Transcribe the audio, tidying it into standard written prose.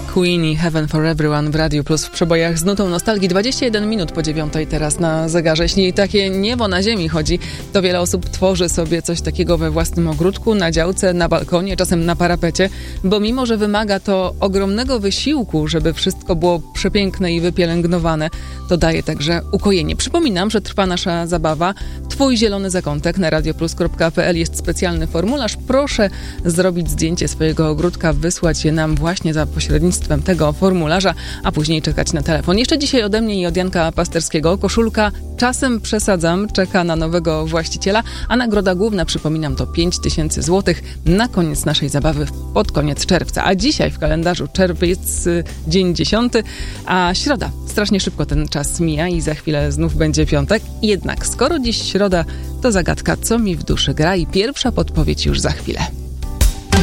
Queen i Heaven for Everyone w Radiu Plus w przebojach z nutą nostalgii. 21 minut po 9 teraz na zegarze. Jeśli takie niebo na ziemi chodzi, to wiele osób tworzy sobie coś takiego we własnym ogródku, na działce, na balkonie, czasem na parapecie, bo mimo, że wymaga to ogromnego wysiłku, żeby wszystko było przepiękne i wypielęgnowane, to daje także ukojenie. Przypominam, że trwa nasza zabawa. Twój zielony zakątek na radioplus.pl jest specjalny formularz. Proszę zrobić zdjęcie swojego ogródka, wysłać je nam właśnie za pośrednictwem tego formularza, a później czekać na telefon. Jeszcze dzisiaj ode mnie i od Janka Pasterskiego koszulka Czasem przesadzam czeka na nowego właściciela, a nagroda główna, przypominam, to 5000 zł na koniec naszej zabawy pod koniec czerwca. A dzisiaj w kalendarzu czerwiec dzień 10, a środa. Strasznie szybko ten czas mija i za chwilę znów będzie piątek. Jednak skoro dziś środa, to zagadka, co mi w duszy gra i pierwsza podpowiedź już za chwilę.